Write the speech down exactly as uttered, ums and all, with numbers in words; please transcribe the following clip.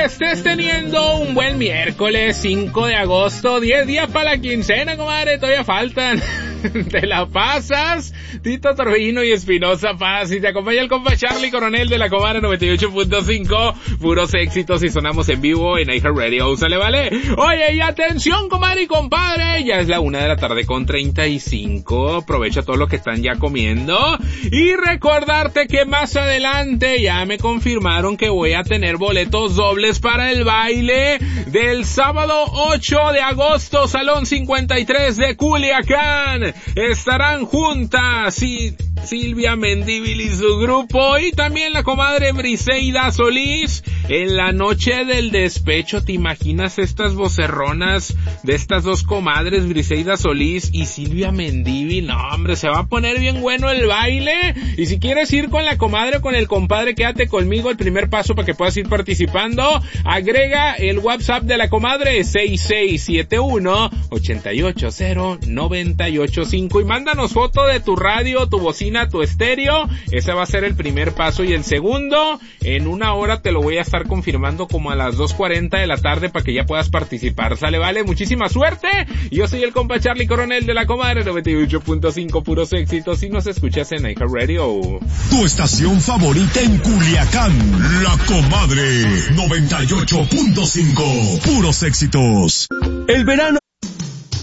estés teniendo un buen miércoles cinco de agosto, diez días para la quincena, comadre, todavía faltan. Te la pasas, Tito Torbellino y Espinosa Paz, y te acompaña el compa Charlie Coronel de la Comadre noventa y ocho punto cinco, puros éxitos y sonamos en vivo en iHeartRadio, ¿sale, vale? Oye, y atención, comadre y compadre, ya es la una de la tarde con treinta y cinco, aprovecha todo lo que están ya comiendo, y recordarte que más adelante ya me confirmaron que voy a tener boletos dobles para el baile del sábado ocho de agosto, Salón cincuenta y tres de Culiacán. Estarán juntas y Silvia Mendívil y su grupo, y también la comadre Briseida Solís en la noche del despecho. ¿Te imaginas estas vocerronas de estas dos comadres, Briseida Solís y Silvia Mendívil? No, hombre, se va a poner bien bueno el baile. Y si quieres ir con la comadre o con el compadre, quédate conmigo. El primer paso para que puedas ir participando, agrega el WhatsApp de la comadre seis seis siete uno, ocho ocho cero, nueve ocho cinco y mándanos foto de tu radio, tu bocina, tu estéreo. Ese va a ser el primer paso, y el segundo en una hora te lo voy a estar confirmando como a las dos cuarenta de la tarde para que ya puedas participar. Sale, vale, muchísima suerte. Yo soy el compa Charlie Coronel de la Comadre noventa y ocho punto cinco, puros éxitos, y nos escuchas en iHeartRadio. Tu estación favorita en Culiacán, la Comadre noventa y ocho punto cinco, puros éxitos. El verano